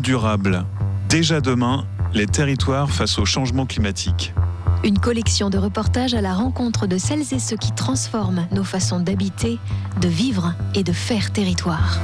durable. Déjà demain, les territoires face au changement climatique. Une collection de reportages à la rencontre de celles et ceux qui transforment nos façons d'habiter, de vivre et de faire territoire.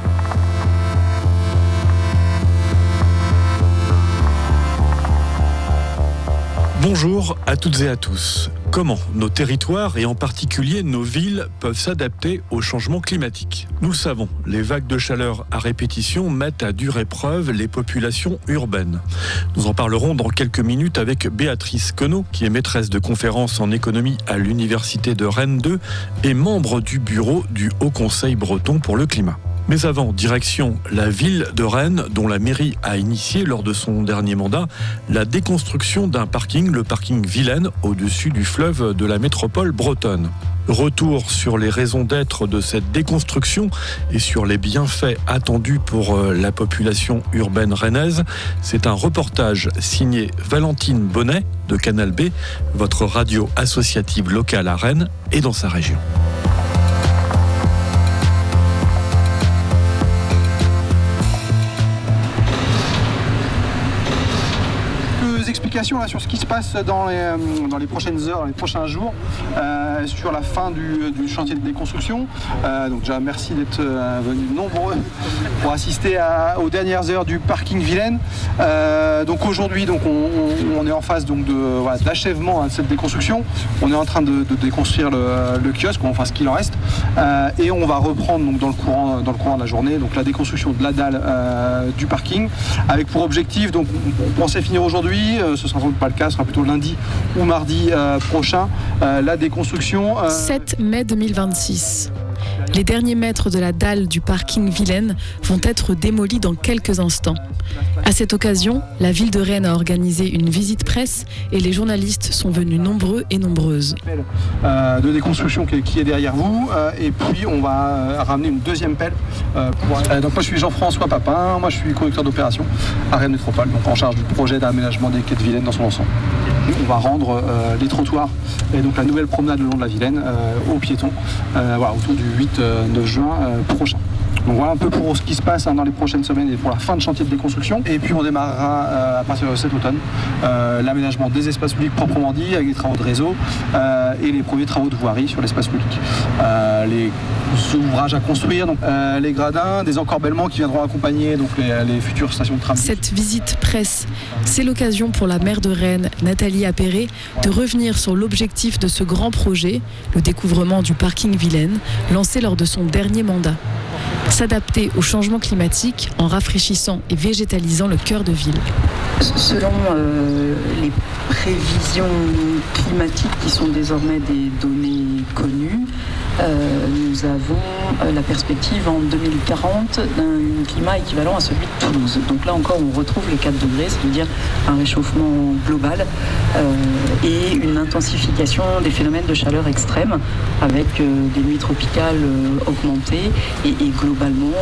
Bonjour à toutes et à tous. Comment nos territoires et en particulier nos villes peuvent s'adapter au changement climatique ? Nous le savons, les vagues de chaleur à répétition mettent à dure épreuve les populations urbaines. Nous en parlerons dans quelques minutes avec Béatrice Queneau, qui est maîtresse de conférences en économie à l'Université de Rennes 2 et membre du bureau du Haut Conseil breton pour le climat. Mais avant, direction la ville de Rennes, dont la mairie a initié lors de son dernier mandat la déconstruction d'un parking, le parking Vilaine, au-dessus du fleuve de la métropole bretonne. Retour sur les raisons d'être de cette déconstruction et sur les bienfaits attendus pour la population urbaine rennaise. C'est un reportage signé Valentine Bonnet de Canal B, votre radio associative locale à Rennes et dans sa région. Explications là, sur ce qui se passe dans les prochaines heures, dans les prochains jours, sur la fin du chantier de déconstruction. Donc déjà merci d'être venus nombreux pour assister aux dernières heures du parking Vilaine. Donc aujourd'hui, on est en phase d'achèvement de cette déconstruction. On est en train de déconstruire le kiosque, enfin ce qu'il en reste, et on va reprendre dans le courant de la journée la déconstruction de la dalle du parking, avec pour objectif, on pensait finir aujourd'hui. Ce sera sans doute pas le cas, ce sera plutôt lundi ou mardi prochain, la déconstruction. 7 mai 2026. Les derniers mètres de la dalle du parking Vilaine vont être démolis dans quelques instants. À cette occasion, la ville de Rennes a organisé une visite presse et les journalistes sont venus nombreux et nombreuses. De déconstruction qui est derrière vous, et puis on va ramener une deuxième pelle. Donc moi je suis Jean-François Papin, moi je suis conducteur d'opération à Rennes Métropole, donc en charge du projet d'aménagement des quais de Vilaine dans son ensemble. On va rendre les trottoirs et donc la nouvelle promenade le long de la Vilaine aux piétons autour du 8-9 juin prochain. Donc voilà un peu pour ce qui se passe dans les prochaines semaines et pour la fin de chantier de déconstruction. Et puis on démarrera à partir de cet automne l'aménagement des espaces publics proprement dit, avec les travaux de réseau et les premiers travaux de voirie sur l'espace public. Les ouvrages à construire, les gradins, des encorbellements qui viendront accompagner les futures stations de tram. Cette visite presse, c'est l'occasion pour la maire de Rennes, Nathalie Appéré, de revenir sur l'objectif de ce grand projet, le découvrement du parking Vilaine, lancé lors de son dernier mandat. S'adapter au changement climatique en rafraîchissant et végétalisant le cœur de ville. Selon les prévisions climatiques qui sont désormais des données connues, nous avons la perspective en 2040 d'un climat équivalent à celui de Toulouse. Donc là encore, on retrouve les 4 degrés, c'est-à-dire un réchauffement global et une intensification des phénomènes de chaleur extrême avec des nuits tropicales augmentées et globalement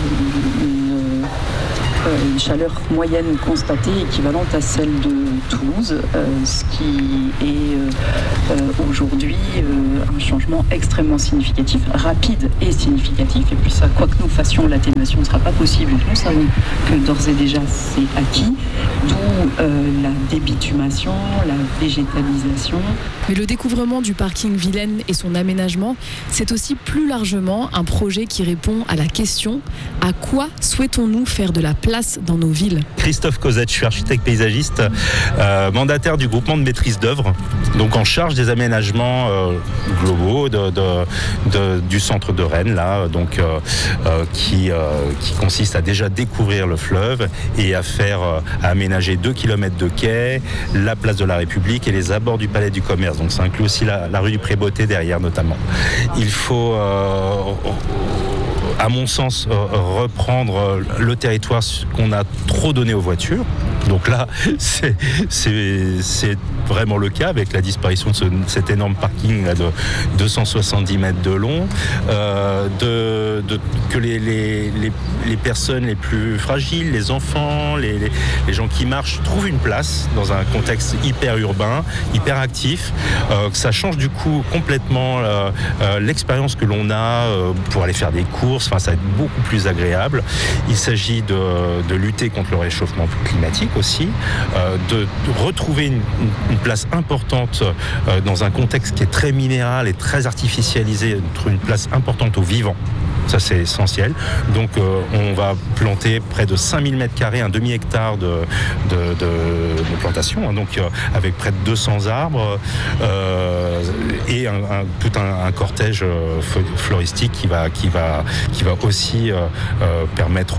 une chaleur moyenne constatée équivalente à celle de Toulouse, ce qui est aujourd'hui un changement extrêmement significatif, rapide et significatif. Et puis ça, quoi que nous fassions, l'atténuation ne sera pas possible. Nous savons que d'ores et déjà c'est acquis, d'où la débitumation, la végétalisation. Mais le découvrement du parking Vilaine et son aménagement, c'est aussi plus largement un projet qui répond à la question « À quoi souhaitons-nous faire de la place dans nos villes ?» Christophe Cosette, je suis architecte paysagiste, mandataire du groupement de maîtrise d'œuvre, donc en charge des aménagements globaux du centre de Rennes, là, donc, qui consiste à déjà découvrir le fleuve et à aménager 2 km de quai, la place de la République et les abords du Palais du Commerce. Donc ça inclut aussi la rue du Pré-Beauté derrière notamment. Il faut à mon sens, reprendre le territoire qu'on a trop donné aux voitures. Donc là, c'est vraiment le cas avec la disparition de cet énorme parking là, de 270 mètres de long, que les personnes les plus fragiles, les enfants, les gens qui marchent trouvent une place dans un contexte hyper urbain, hyper actif, que ça change du coup complètement l'expérience que l'on a pour aller faire des courses, enfin, ça va être beaucoup plus agréable. Il s'agit de lutter contre le réchauffement climatique aussi, de retrouver une place importante dans un contexte qui est très minéral et très artificialisé, de trouver une place importante aux vivants. Ça, c'est essentiel. Donc, on va planter près de 5000 m², un demi-hectare de plantation, hein, donc avec près de 200 arbres et tout un cortège floristique qui va aussi permettre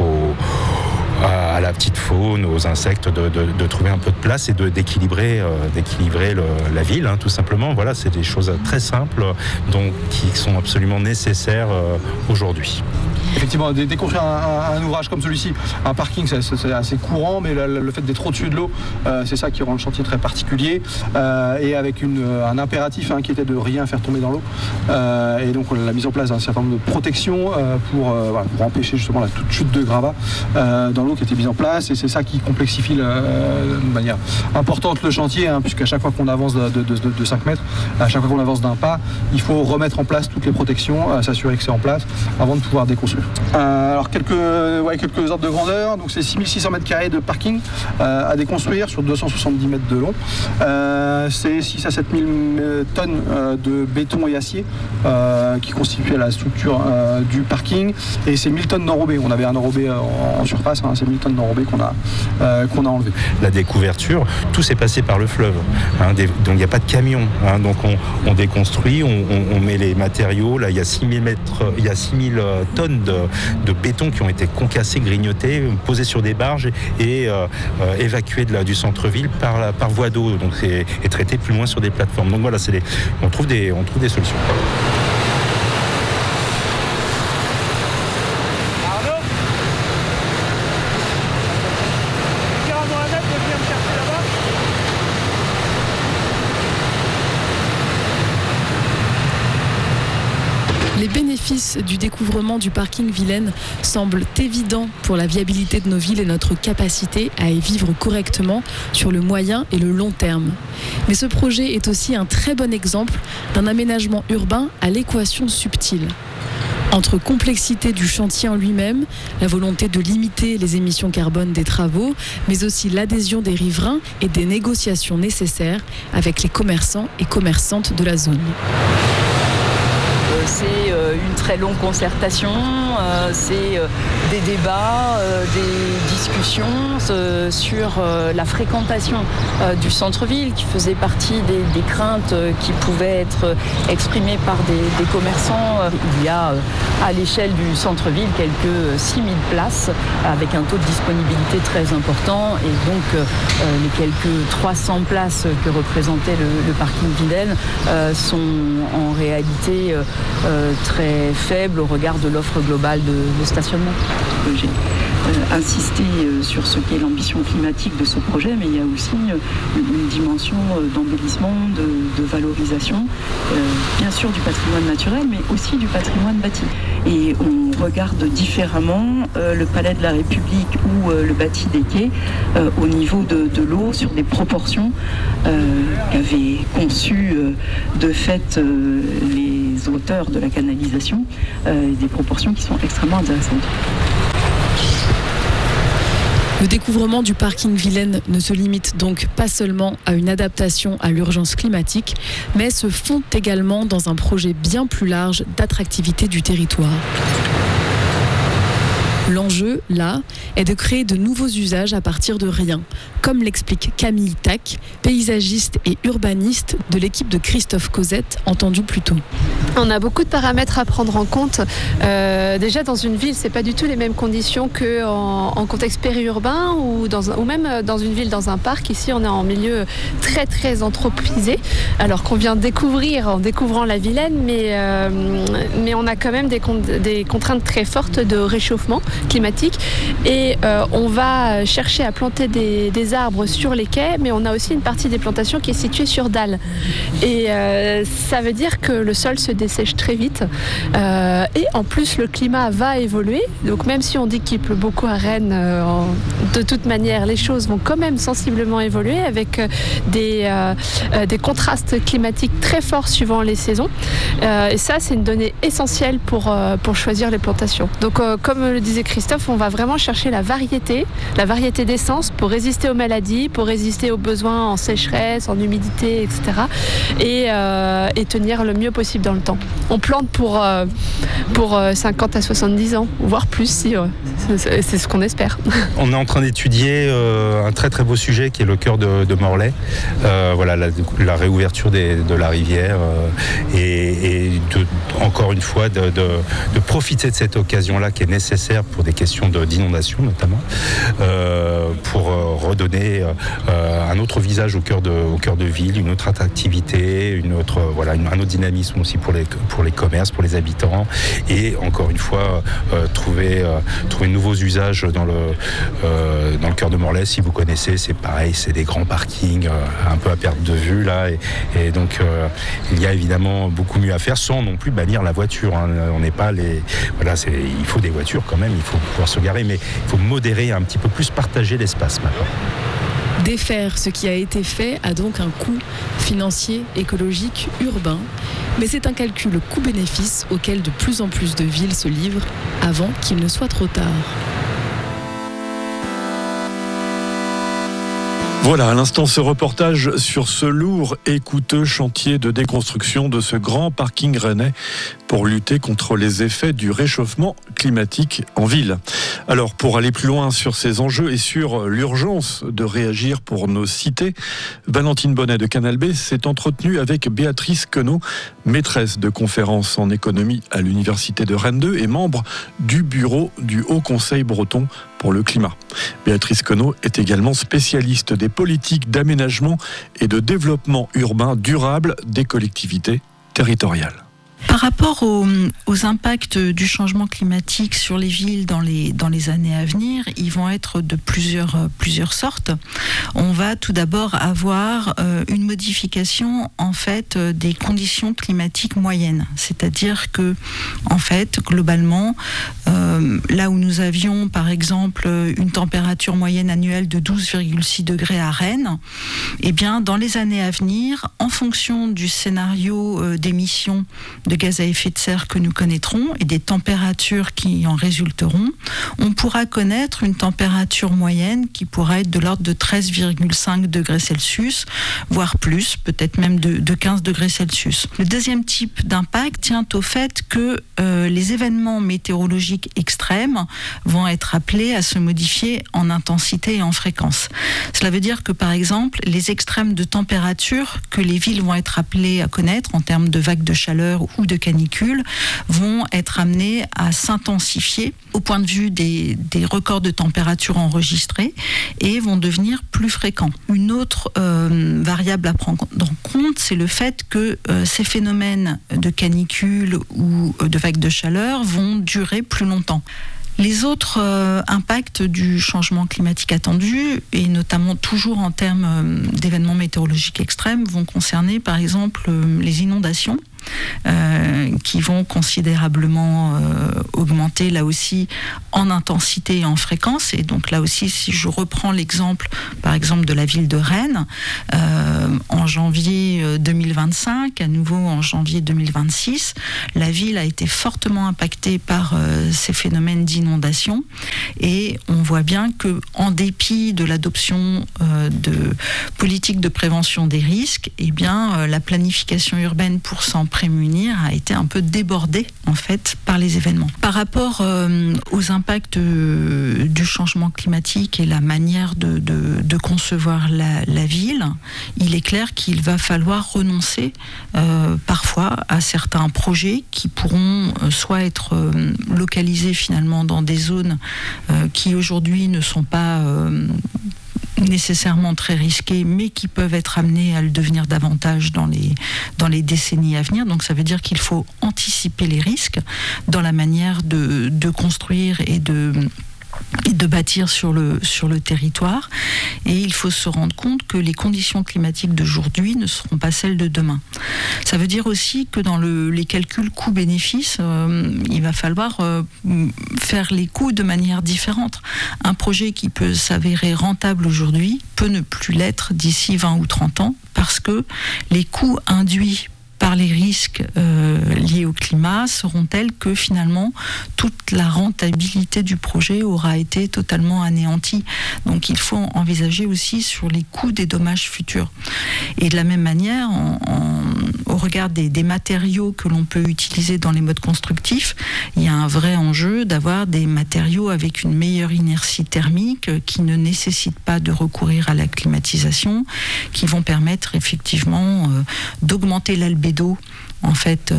à la petite faune, aux insectes de trouver un peu de place et d'équilibrer la ville, hein, tout simplement. Voilà, c'est des choses très simples qui sont absolument nécessaires aujourd'hui. Effectivement, déconstruire un ouvrage comme celui-ci, un parking, c'est assez courant, mais le fait d'être au-dessus de l'eau, c'est ça qui rend le chantier très particulier, et avec un impératif qui était de rien faire tomber dans l'eau, et donc la mise en place d'un certain nombre de protections pour empêcher justement toute chute de gravat dans l'eau qui était mise en place, et c'est ça qui complexifie de manière importante le chantier, puisqu'à chaque fois qu'on avance de 5 mètres, à chaque fois qu'on avance d'un pas, il faut remettre en place toutes les protections, s'assurer que c'est en place avant de pouvoir déconstruire. Alors quelques ordres de grandeur, donc c'est 6600 m² de parking à déconstruire sur 270 mètres de long. C'est 6 à 7000 tonnes de béton et acier qui constituaient la structure du parking, et c'est 1000 tonnes d'enrobé. On avait un enrobé en surface, c'est 1000 tonnes d'enrobé qu'on a enlevé. La découverture, tout s'est passé par le fleuve, donc il n'y a pas de camion, donc on déconstruit, on met les matériaux, là il y a 6000 tonnes de béton qui ont été concassés, grignotés, posés sur des barges et évacués du centre-ville par voie d'eau, donc et traités plus loin sur des plateformes. Donc voilà, on trouve des solutions. Les bénéfices du découvrement du parking Vilaine semblent évidents pour la viabilité de nos villes et notre capacité à y vivre correctement sur le moyen et le long terme. Mais ce projet est aussi un très bon exemple d'un aménagement urbain à l'équation subtile. Entre complexité du chantier en lui-même, la volonté de limiter les émissions carbone des travaux, mais aussi l'adhésion des riverains et des négociations nécessaires avec les commerçants et commerçantes de la zone. C'est une très longue concertation, c'est des débats, des discussions sur la fréquentation du centre-ville qui faisait partie des craintes qui pouvaient être exprimées par des commerçants. Il y a à l'échelle du centre-ville quelques 6000 places avec un taux de disponibilité très important, et donc les quelques 300 places que représentait le parking Vilaine sont en réalité très faible au regard de l'offre globale de stationnement. J'ai insisté sur ce qu'est l'ambition climatique de ce projet, mais il y a aussi une dimension d'embellissement, de valorisation, bien sûr du patrimoine naturel, mais aussi du patrimoine bâti. Et on regarde différemment le Palais de la République ou le bâti des quais au niveau de l'eau, sur des proportions qu'avaient conçues de fait les auteurs de la canalisation, des proportions qui sont extrêmement intéressantes. Le découvrement du parking Vilaine ne se limite donc pas seulement à une adaptation à l'urgence climatique, mais se fond également dans un projet bien plus large d'attractivité du territoire. L'enjeu, là, est de créer de nouveaux usages à partir de rien, comme l'explique Camille Tac, paysagiste et urbaniste de l'équipe de Christophe Cosette, entendue plus tôt. On a beaucoup de paramètres à prendre en compte. Déjà, dans une ville, c'est pas du tout les mêmes conditions qu'en contexte périurbain ou même dans une ville, dans un parc. Ici, on est en milieu très, très anthropisé, alors qu'on vient découvrir en découvrant la Vilaine, mais on a quand même des contraintes très fortes de réchauffement climatique. Et on va chercher à planter des arbres sur les quais, mais on a aussi une partie des plantations qui est située sur dalles. Et ça veut dire que le sol se dessèche très vite. Et en plus, le climat va évoluer. Donc même si on dit qu'il pleut beaucoup à Rennes, de toute manière, les choses vont quand même sensiblement évoluer avec des contrastes climatiques très forts suivant les saisons. Et ça, c'est une donnée essentielle pour choisir les plantations. Donc comme le disait Christophe, on va vraiment chercher la variété d'essence pour résister aux maladies, pour résister aux besoins en sécheresse, en humidité, etc. Et tenir le mieux possible dans le temps. On plante pour 50 à 70 ans, voire plus, si, c'est ce qu'on espère. On est en train d'étudier un très très beau sujet qui est le cœur de Morlaix. Voilà, la réouverture de la rivière et encore une fois de profiter de cette occasion-là qui est nécessaire pour des questions d'inondation notamment, pour redonner un autre visage au cœur de ville, une autre attractivité, un autre dynamisme aussi pour les commerces, pour les habitants, et encore une fois trouver de nouveaux usages dans le cœur de Morlaix. Si vous connaissez, c'est pareil, c'est des grands parkings un peu à perte de vue là, et donc il y a évidemment beaucoup mieux à faire sans non plus bannir la voiture. On n'est pas il faut des voitures quand même, il faut pouvoir se garer, mais il faut modérer un petit peu plus, partager l'espace maintenant. Défaire ce qui a été fait a donc un coût financier, écologique, urbain, mais c'est un calcul coût-bénéfice auquel de plus en plus de villes se livrent avant qu'il ne soit trop tard. Voilà, à l'instant, ce reportage sur ce lourd et coûteux chantier de déconstruction de ce grand parking rennais pour lutter contre les effets du réchauffement climatique en ville. Alors, pour aller plus loin sur ces enjeux et sur l'urgence de réagir pour nos cités, Valentine Bonnet de Canal B s'est entretenue avec Béatrice Queneau, maîtresse de conférences en économie à l'Université de Rennes 2 et membre du bureau du Haut Conseil breton pour le climat. Béatrice Queneau est également spécialiste des politiques d'aménagement et de développement urbain durable des collectivités territoriales. Par rapport aux impacts du changement climatique sur les villes dans les années à venir, ils vont être de plusieurs sortes. On va tout d'abord avoir une modification en fait des conditions climatiques moyennes, c'est-à-dire que en fait globalement là où nous avions par exemple une température moyenne annuelle de 12,6 degrés à Rennes, eh bien dans les années à venir, en fonction du scénario d'émissions de gaz à effet de serre que nous connaîtrons et des températures qui en résulteront, on pourra connaître une température moyenne qui pourra être de l'ordre de 13,5 degrés Celsius, voire plus, peut-être même de 15 degrés Celsius. Le deuxième type d'impact tient au fait que les événements météorologiques extrêmes vont être appelés à se modifier en intensité et en fréquence. Cela veut dire que, par exemple, les extrêmes de température que les villes vont être appelées à connaître en termes de vagues de chaleur ou de canicules vont être amenés à s'intensifier au point de vue des records de température enregistrés et vont devenir plus fréquents. Une autre variable à prendre en compte, c'est le fait que ces phénomènes de canicules ou de vagues de chaleur vont durer plus longtemps. Les autres impacts du changement climatique attendu, et notamment toujours en termes d'événements météorologiques extrêmes, vont concerner par exemple les inondations. Qui vont considérablement augmenter là aussi en intensité et en fréquence. Et donc là aussi, si je reprends l'exemple par exemple de la ville de Rennes, en janvier 2025, à nouveau en janvier 2026, la ville a été fortement impactée par ces phénomènes d'inondation, et on voit bien que en dépit de l'adoption de politiques de prévention des risques, eh bien la planification urbaine pour s'en prémunir a été un peu débordée en fait par les événements. Par rapport aux impacts du changement climatique et la manière de concevoir la ville, il est clair qu'il va falloir renoncer parfois à certains projets qui pourront soit être localisés finalement dans des zones qui aujourd'hui ne sont pas nécessairement très risqués, mais qui peuvent être amenés à le devenir davantage dans les décennies à venir. Donc ça veut dire qu'il faut anticiper les risques dans la manière de construire et de bâtir sur le territoire. Et il faut se rendre compte que les conditions climatiques d'aujourd'hui ne seront pas celles de demain. Ça veut dire aussi que dans les calculs coûts-bénéfices, il va falloir faire les coûts de manière différente. Un projet qui peut s'avérer rentable aujourd'hui peut ne plus l'être d'ici 20 ou 30 ans parce que les coûts induits par les risques liés au climat seront tels que finalement toute la rentabilité du projet aura été totalement anéantie. Donc il faut envisager aussi sur les coûts des dommages futurs. Et de la même manière, au regard des matériaux que l'on peut utiliser dans les modes constructifs, il y a un vrai enjeu d'avoir des matériaux avec une meilleure inertie thermique qui ne nécessitent pas de recourir à la climatisation, qui vont permettre effectivement d'augmenter l'albédo en fait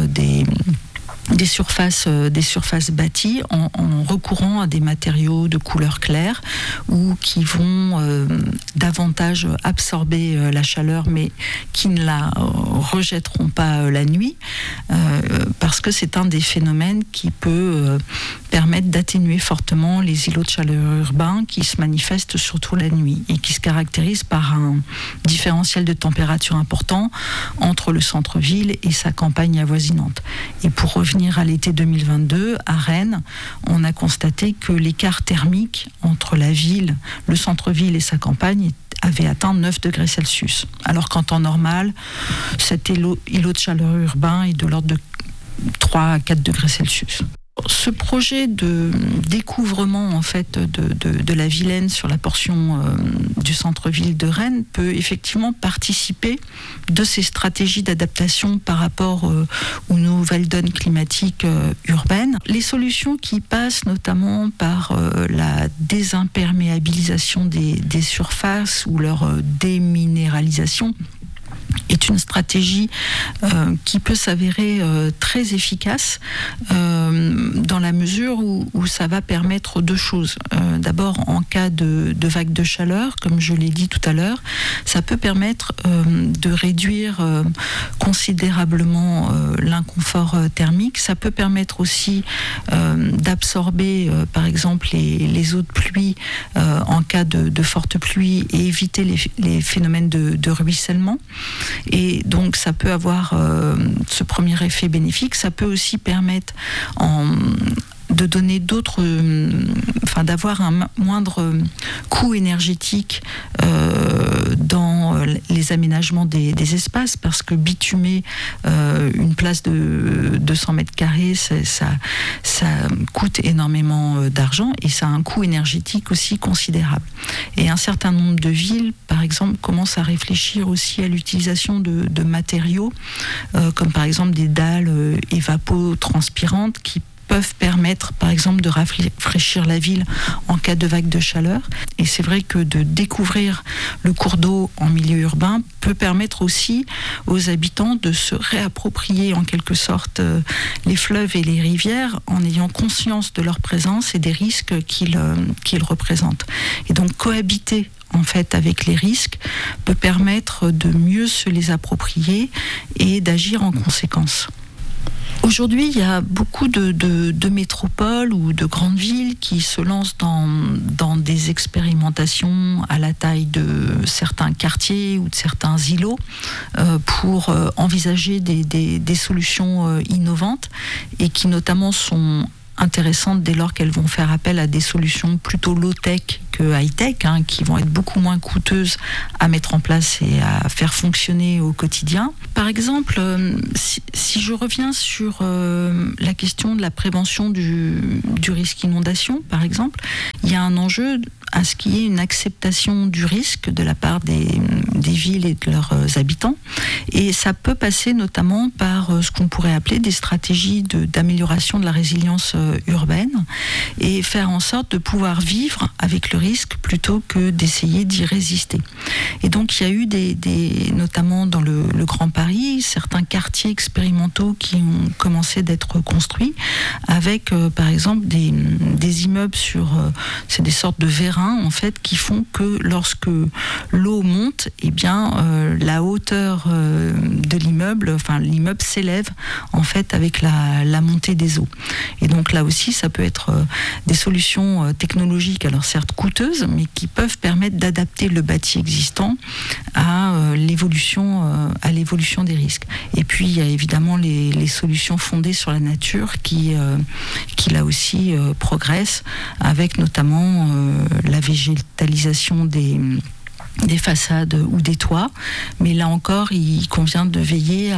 des surfaces bâties en recourant à des matériaux de couleur claire ou qui vont davantage absorber la chaleur mais qui ne la rejetteront pas la nuit parce que c'est un des phénomènes qui peut permettre d'atténuer fortement les îlots de chaleur urbains qui se manifestent surtout la nuit et qui se caractérisent par un différentiel de température important entre le centre-ville et sa campagne avoisinante. Et pour revenir à l'été 2022, à Rennes, on a constaté que l'écart thermique entre la ville, le centre-ville et sa campagne avait atteint 9 degrés Celsius. Alors qu'en temps normal, cet îlot de chaleur urbain est de l'ordre de 3 à 4 degrés Celsius. Ce projet de découvrement en fait de la Vilaine sur la portion du centre-ville de Rennes peut effectivement participer de ces stratégies d'adaptation par rapport aux nouvelles donnes climatiques urbaines. Les solutions qui passent notamment par la désimperméabilisation des surfaces ou leur déminéralisation est une stratégie qui peut s'avérer très efficace dans la mesure où ça va permettre deux choses. D'abord, en cas de vague de chaleur, comme je l'ai dit tout à l'heure, ça peut permettre de réduire considérablement l'inconfort thermique. Ça peut permettre aussi d'absorber, par exemple, les eaux de pluie en cas de forte pluie et éviter les phénomènes de ruissellement. Et donc ça peut avoir ce premier effet bénéfique. Ça peut aussi permettre de donner d'avoir un moindre coût énergétique dans les aménagements des espaces, parce que bitumer une place de 200 mètres carrés, ça coûte énormément d'argent et ça a un coût énergétique aussi considérable. Et un certain nombre de villes, par exemple, commencent à réfléchir aussi à l'utilisation de matériaux, comme par exemple des dalles évapotranspirantes qui peuvent permettre, par exemple, de rafraîchir la ville en cas de vague de chaleur. Et c'est vrai que de découvrir le cours d'eau en milieu urbain peut permettre aussi aux habitants de se réapproprier en quelque sorte les fleuves et les rivières en ayant conscience de leur présence et des risques qu'ils représentent. Et donc cohabiter en fait avec les risques peut permettre de mieux se les approprier et d'agir en conséquence. Aujourd'hui, il y a beaucoup de métropoles ou de grandes villes qui se lancent dans des expérimentations à la taille de certains quartiers ou de certains îlots pour envisager des solutions innovantes et qui notamment sont intéressantes dès lors qu'elles vont faire appel à des solutions plutôt low-tech que high-tech, qui vont être beaucoup moins coûteuses à mettre en place et à faire fonctionner au quotidien. Par exemple, si je reviens sur la question de la prévention du risque inondation, par exemple, il y a un enjeu à ce qu'il y ait une acceptation du risque de la part des villes et de leurs habitants. Et ça peut passer notamment par ce qu'on pourrait appeler des stratégies d'amélioration de la résilience urbaine et faire en sorte de pouvoir vivre avec le risque plutôt que d'essayer d'y résister. Et donc il y a eu notamment dans le Grand Paris, certains quartiers expérimentaux qui ont commencé d'être construits avec par exemple des immeubles c'est des sortes de vérins en fait qui font que lorsque l'eau monte, eh bien la hauteur de l'immeuble, enfin l'immeuble s'élève en fait avec la montée des eaux. Et donc là aussi ça peut être des solutions technologiques, alors certes coûteuses, mais qui peuvent permettre d'adapter le bâti existant à l'évolution des risques. Et puis il y a évidemment les solutions fondées sur la nature qui là aussi progressent, avec notamment la végétalisation des façades ou des toits, mais là encore il convient de veiller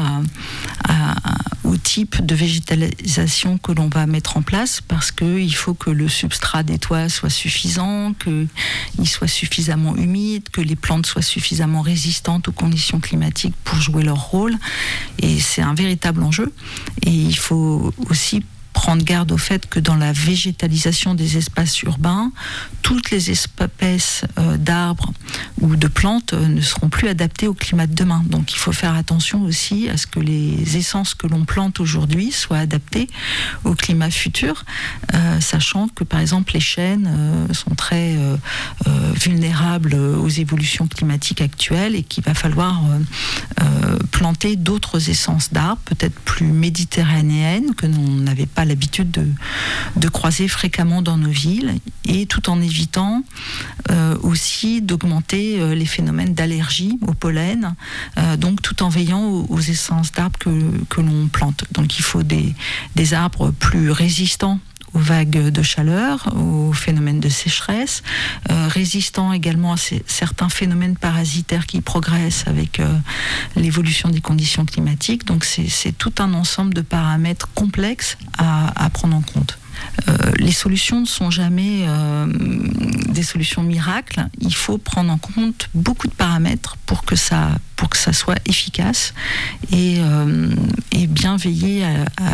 au type de végétalisation que l'on va mettre en place, parce qu'il faut que le substrat des toits soit suffisant, qu'il soit suffisamment humide, que les plantes soient suffisamment résistantes aux conditions climatiques pour jouer leur rôle, et c'est un véritable enjeu. Et il faut aussi prendre garde au fait que dans la végétalisation des espaces urbains, toutes les espèces d'arbres ou de plantes ne seront plus adaptées au climat de demain. Donc il faut faire attention aussi à ce que les essences que l'on plante aujourd'hui soient adaptées au climat futur, sachant que par exemple les chênes sont très vulnérables aux évolutions climatiques actuelles, et qu'il va falloir planter d'autres essences d'arbres, peut-être plus méditerranéennes, que l'on n'avait pas l'habitude de croiser fréquemment dans nos villes, et tout en évitant aussi d'augmenter les phénomènes d'allergie au pollen, donc tout en veillant aux essences d'arbres que l'on plante. Donc il faut des arbres plus résistants aux vagues de chaleur, aux phénomènes de sécheresse, résistant également à certains phénomènes parasitaires qui progressent avec l'évolution des conditions climatiques. Donc c'est tout un ensemble de paramètres complexes à prendre en compte. Les solutions ne sont jamais des solutions miracles. Il faut prendre en compte beaucoup de paramètres pour que ça soit efficace, et bien veiller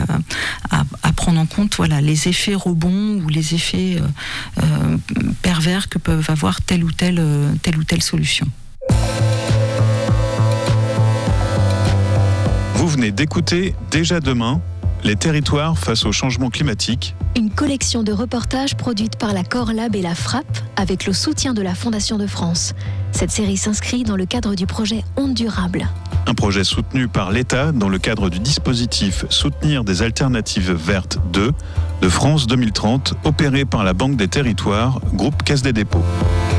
à prendre en compte les effets rebonds ou les effets pervers que peuvent avoir telle ou telle solution. Vous venez d'écouter Déjà demain, les territoires face au changement climatique. Une collection de reportages produite par la Corlab et la Frapp avec le soutien de la Fondation de France. Cette série s'inscrit dans le cadre du projet Ondes Durables. Un projet soutenu par l'État dans le cadre du dispositif Soutenir des alternatives vertes 2 de France 2030, opéré par la Banque des Territoires, groupe Caisse des Dépôts.